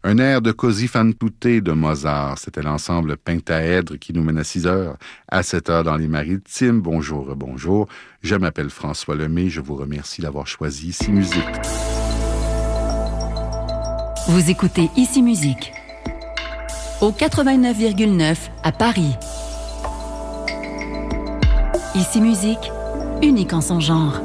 Un air de Così fan tutte de Mozart. C'était l'ensemble Pentaèdre qui nous mène à 6 heures, à 7 heures dans les Maritimes. Bonjour, bonjour. Je m'appelle François Lemay. Je vous remercie d'avoir choisi Ici Musique. Vous écoutez Ici Musique au 89,9 à Paris. Ici Musique, unique en son genre.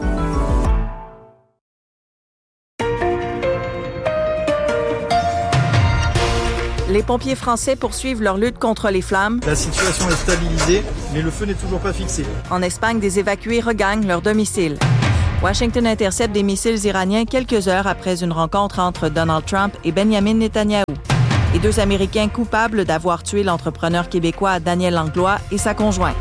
Les pompiers français poursuivent leur lutte contre les flammes. La situation est stabilisée, mais le feu n'est toujours pas fixé. En Espagne, des évacués regagnent leur domicile. Washington intercepte des missiles iraniens quelques heures après une rencontre entre Donald Trump et Benjamin Netanyahou. Les 2 Américains coupables d'avoir tué l'entrepreneur québécois Daniel Langlois et sa conjointe.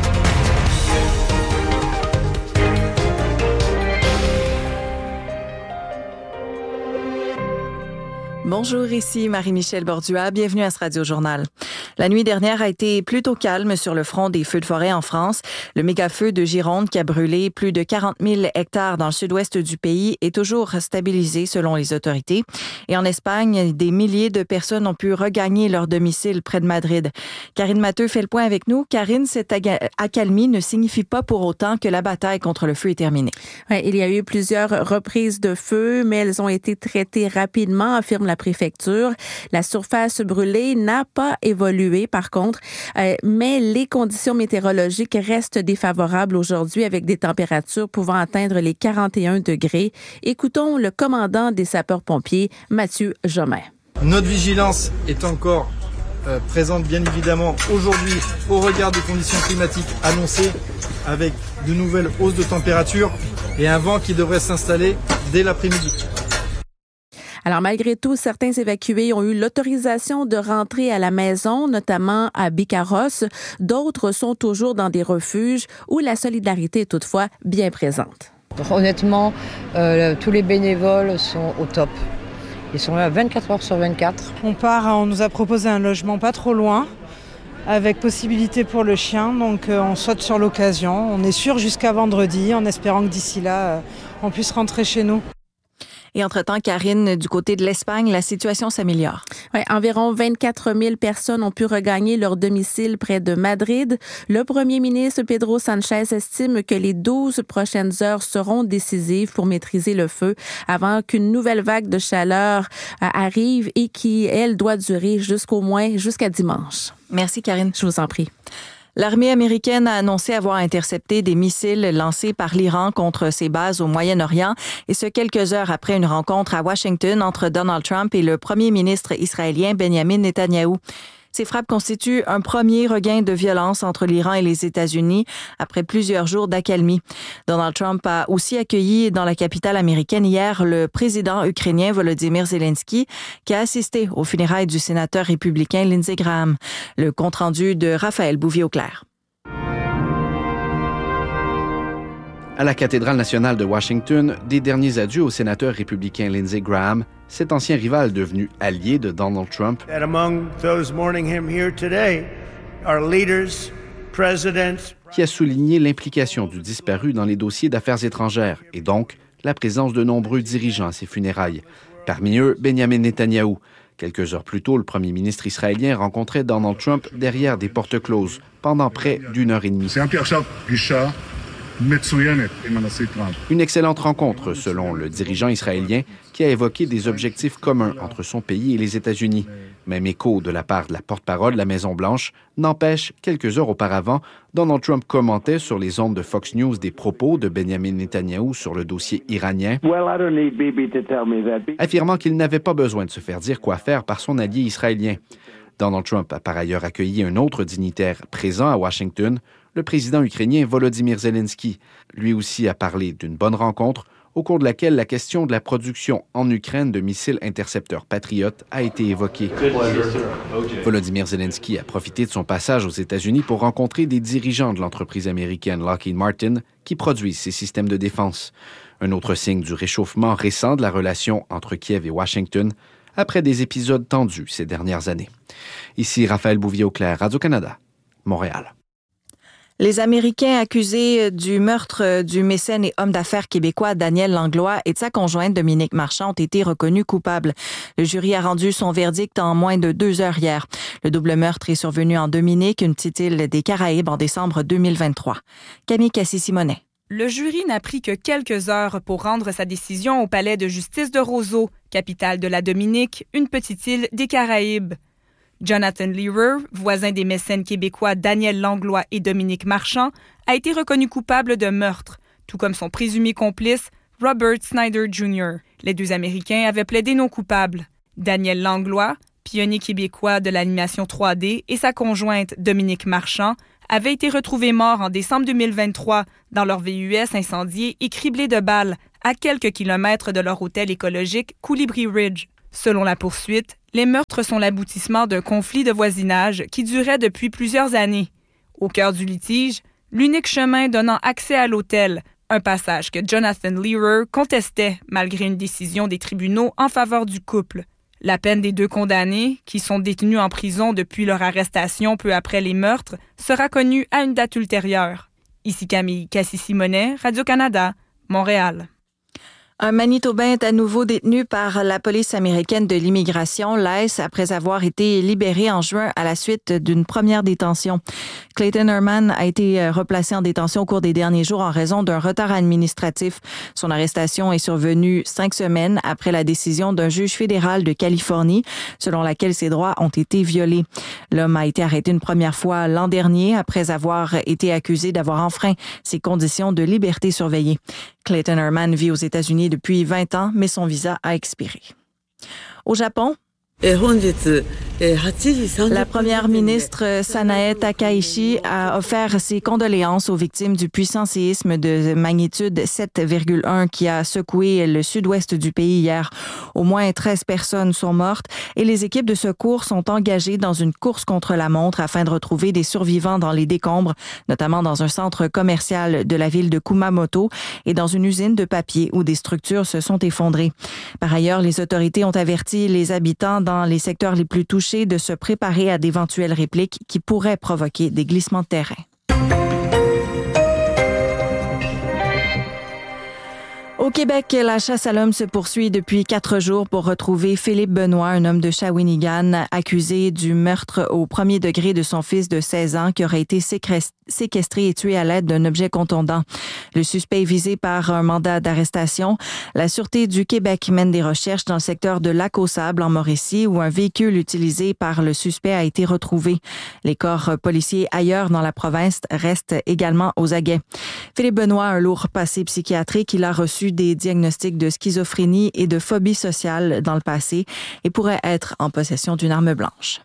Bonjour, ici Marie-Michel Bordua. Bienvenue à ce Radio-Journal. La nuit dernière a été plutôt calme sur le front des feux de forêt en France. Le méga-feu de Gironde qui a brûlé plus de 40 000 hectares dans le sud-ouest du pays est toujours stabilisé selon les autorités. Et en Espagne, des milliers de personnes ont pu regagner leur domicile près de Madrid. Karine Matteux fait le point avec nous. Karine, cette accalmie ne signifie pas pour autant que la bataille contre le feu est terminée. Ouais, il y a eu plusieurs reprises de feu, mais elles ont été traitées rapidement, affirme la préfecture. La surface brûlée n'a pas évolué, par contre, mais les conditions météorologiques restent défavorables aujourd'hui avec des températures pouvant atteindre les 41 degrés. Écoutons le commandant des sapeurs-pompiers, Mathieu Jomain. Notre vigilance est encore présente, bien évidemment, aujourd'hui au regard des conditions climatiques annoncées avec de nouvelles hausses de température et un vent qui devrait s'installer dès l'après-midi. Alors, malgré tout, certains évacués ont eu l'autorisation de rentrer à la maison, notamment à Bicarros. D'autres sont toujours dans des refuges où la solidarité est toutefois bien présente. Honnêtement, tous les bénévoles sont au top. Ils sont là 24 heures sur 24. On nous a proposé un logement pas trop loin, avec possibilité pour le chien, donc on saute sur l'occasion. On est sûr jusqu'à vendredi, en espérant que d'ici là, on puisse rentrer chez nous. Et entre-temps, Karine, du côté de l'Espagne, la situation s'améliore. Ouais, environ 24 000 personnes ont pu regagner leur domicile près de Madrid. Le premier ministre Pedro Sánchez estime que les 12 prochaines heures seront décisives pour maîtriser le feu avant qu'une nouvelle vague de chaleur arrive et qui, elle, doit durer jusqu'à dimanche. Merci, Karine. Je vous en prie. L'armée américaine a annoncé avoir intercepté des missiles lancés par l'Iran contre ses bases au Moyen-Orient, et ce quelques heures après une rencontre à Washington entre Donald Trump et le premier ministre israélien Benjamin Netanyahou. Ces frappes constituent un premier regain de violence entre l'Iran et les États-Unis après plusieurs jours d'accalmie. Donald Trump a aussi accueilli dans la capitale américaine hier le président ukrainien Volodymyr Zelensky qui a assisté aux funérailles du sénateur républicain Lindsey Graham. Le compte-rendu de Raphaël Bouvier-Auclair. À la cathédrale nationale de Washington, des derniers adieux au sénateur républicain Lindsey Graham, cet ancien rival devenu allié de Donald Trump. That among those mourning him here today are leaders, presidents, qui a souligné l'implication du disparu dans les dossiers d'affaires étrangères et donc la présence de nombreux dirigeants à ses funérailles. Parmi eux, Benjamin Netanyahou. Quelques heures plus tôt, le premier ministre israélien rencontrait Donald Trump derrière des portes closes pendant près d'une heure et demie. Une excellente rencontre, selon le dirigeant israélien, qui a évoqué des objectifs communs entre son pays et les États-Unis. Même écho de la part de la porte-parole de la Maison-Blanche n'empêche, quelques heures auparavant, Donald Trump commentait sur les ondes de Fox News des propos de Benjamin Netanyahou sur le dossier iranien, affirmant qu'il n'avait pas besoin de se faire dire quoi faire par son allié israélien. Donald Trump a par ailleurs accueilli un autre dignitaire présent à Washington, le président ukrainien Volodymyr Zelensky. Lui aussi a parlé d'une bonne rencontre au cours de laquelle la question de la production en Ukraine de missiles intercepteurs Patriot a été évoquée. Volodymyr Zelensky a profité de son passage aux États-Unis pour rencontrer des dirigeants de l'entreprise américaine Lockheed Martin qui produisent ces systèmes de défense. Un autre signe du réchauffement récent de la relation entre Kiev et Washington après des épisodes tendus ces dernières années. Ici Raphaël Bouvier-Auclair, Radio-Canada, Montréal. Les Américains accusés du meurtre du mécène et homme d'affaires québécois Daniel Langlois et de sa conjointe Dominique Marchand ont été reconnus coupables. Le jury a rendu son verdict en moins de 2 heures hier. Le double meurtre est survenu en Dominique, une petite île des Caraïbes, en décembre 2023. Camille Cassis-Simonet. Le jury n'a pris que quelques heures pour rendre sa décision au palais de justice de Roseau, capitale de la Dominique, une petite île des Caraïbes. Jonathan Leroy, voisin des mécènes québécois Daniel Langlois et Dominique Marchand, a été reconnu coupable de meurtre, tout comme son présumé complice Robert Snyder Jr. Les 2 Américains avaient plaidé non coupables. Daniel Langlois, pionnier québécois de l'animation 3D, et sa conjointe Dominique Marchand avaient été retrouvés morts en décembre 2023 dans leur VUS incendié et criblés de balles à quelques kilomètres de leur hôtel écologique Colibri Ridge. Selon la poursuite, les meurtres sont l'aboutissement d'un conflit de voisinage qui durait depuis plusieurs années. Au cœur du litige, l'unique chemin donnant accès à l'hôtel, un passage que Jonathan Leroy contestait malgré une décision des tribunaux en faveur du couple. La peine des 2 condamnés, qui sont détenus en prison depuis leur arrestation peu après les meurtres, sera connue à une date ultérieure. Ici Camille Cassis-Simonet, Radio-Canada, Montréal. Un Manitobain est à nouveau détenu par la police américaine de l'immigration, l'ICE, après avoir été libéré en juin à la suite d'une première détention. Clayton Herman a été replacé en détention au cours des derniers jours en raison d'un retard administratif. Son arrestation est survenue 5 semaines après la décision d'un juge fédéral de Californie, selon laquelle ses droits ont été violés. L'homme a été arrêté une première fois l'an dernier après avoir été accusé d'avoir enfreint ses conditions de liberté surveillée. Clayton Herman vit aux États-Unis depuis 20 ans, mais son visa a expiré. Au Japon, la première ministre Sanae Takaichi a offert ses condoléances aux victimes du puissant séisme de magnitude 7,1 qui a secoué le sud-ouest du pays hier. Au moins 13 personnes sont mortes et les équipes de secours sont engagées dans une course contre la montre afin de retrouver des survivants dans les décombres, notamment dans un centre commercial de la ville de Kumamoto et dans une usine de papier où des structures se sont effondrées. Par ailleurs, les autorités ont averti les habitants dans les secteurs les plus touchés de se préparer à d'éventuelles répliques qui pourraient provoquer des glissements de terrain. Au Québec, la chasse à l'homme se poursuit depuis 4 jours pour retrouver Philippe Benoît, un homme de Shawinigan, accusé du meurtre au premier degré de son fils de 16 ans qui aurait été séquestré et tué à l'aide d'un objet contondant. Le suspect est visé par un mandat d'arrestation. La Sûreté du Québec mène des recherches dans le secteur de Lac-aux-Sables, en Mauricie, où un véhicule utilisé par le suspect a été retrouvé. Les corps policiers ailleurs dans la province restent également aux aguets. Philippe Benoît a un lourd passé psychiatrique. Il a reçu des diagnostics de schizophrénie et de phobie sociale dans le passé et pourrait être en possession d'une arme blanche.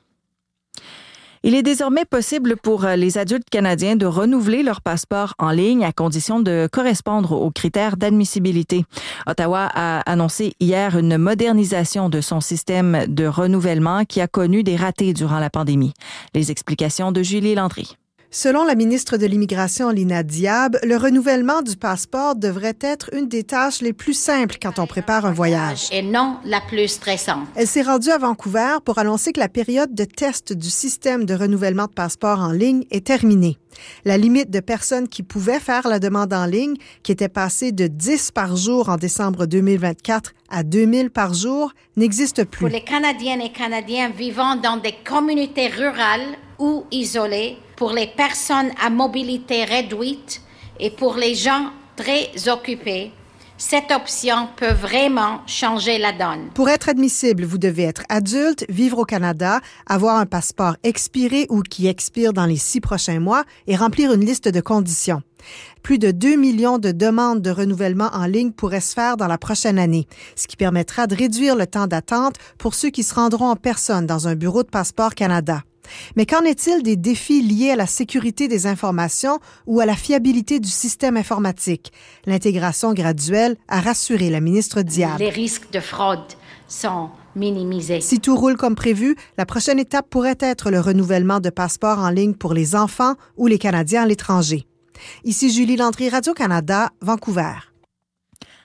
Il est désormais possible pour les adultes canadiens de renouveler leur passeport en ligne à condition de correspondre aux critères d'admissibilité. Ottawa a annoncé hier une modernisation de son système de renouvellement qui a connu des ratés durant la pandémie. Les explications de Julie Landry. Selon la ministre de l'Immigration, Lina Diab, le renouvellement du passeport devrait être une des tâches les plus simples quand on prépare un voyage. Et non la plus stressante. Elle s'est rendue à Vancouver pour annoncer que la période de test du système de renouvellement de passeport en ligne est terminée. La limite de personnes qui pouvaient faire la demande en ligne, qui était passée de 10 par jour en décembre 2024 à 2000 par jour, n'existe plus. Pour les Canadiennes et Canadiens vivant dans des communautés rurales ou isolées, pour les personnes à mobilité réduite et pour les gens très occupés, cette option peut vraiment changer la donne. Pour être admissible, vous devez être adulte, vivre au Canada, avoir un passeport expiré ou qui expire dans les 6 prochains mois et remplir une liste de conditions. Plus de 2 millions de demandes de renouvellement en ligne pourraient se faire dans la prochaine année, ce qui permettra de réduire le temps d'attente pour ceux qui se rendront en personne dans un bureau de Passeport Canada. Mais qu'en est-il des défis liés à la sécurité des informations ou à la fiabilité du système informatique? L'intégration graduelle a rassuré la ministre Diab. Les risques de fraude sont minimisés. Si tout roule comme prévu, la prochaine étape pourrait être le renouvellement de passeports en ligne pour les enfants ou les Canadiens à l'étranger. Ici Julie Landry, Radio-Canada, Vancouver.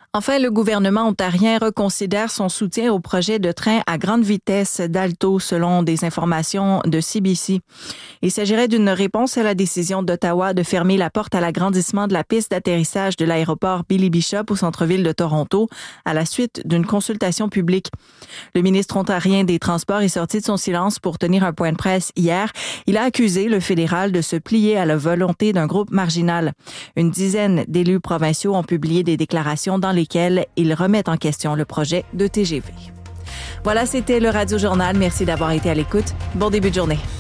Enfin, le gouvernement ontarien reconsidère son soutien au projet de train à grande vitesse d'Alto, selon des informations de CBC. Il s'agirait d'une réponse à la décision d'Ottawa de fermer la porte à l'agrandissement de la piste d'atterrissage de l'aéroport Billy Bishop au centre-ville de Toronto à la suite d'une consultation publique. Le ministre ontarien des Transports est sorti de son silence pour tenir un point de presse hier. Il a accusé le fédéral de se plier à la volonté d'un groupe marginal. Une dizaine d'élus provinciaux ont publié des déclarations dans lesquels ils remettent en question le projet de TGV. Voilà, c'était le Radio Journal. Merci d'avoir été à l'écoute. Bon début de journée.